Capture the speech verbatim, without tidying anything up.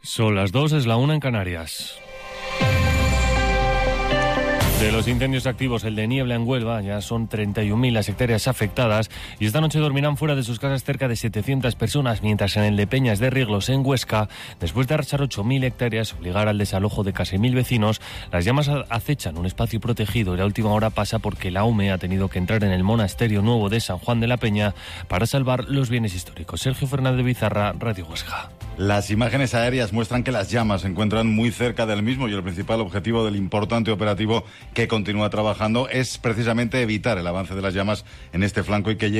Son las dos, es la una en Canarias. De los incendios activos, el de Niebla en Huelva, ya son treinta y un mil las hectáreas afectadas y esta noche dormirán fuera de sus casas cerca de setecientas personas, mientras en el de Peñas de Riglos, en Huesca, después de arrasar ocho mil hectáreas, obligar al desalojo de casi mil vecinos, las llamas acechan un espacio protegido y la última hora pasa porque la U M E ha tenido que entrar en el monasterio nuevo de San Juan de la Peña para salvar los bienes históricos. Sergio Fernández Bizarra, Radio Huesca. Las imágenes aéreas muestran que las llamas se encuentran muy cerca del mismo y el principal objetivo del importante operativo que continúa trabajando es precisamente evitar el avance de las llamas en este flanco y que llegue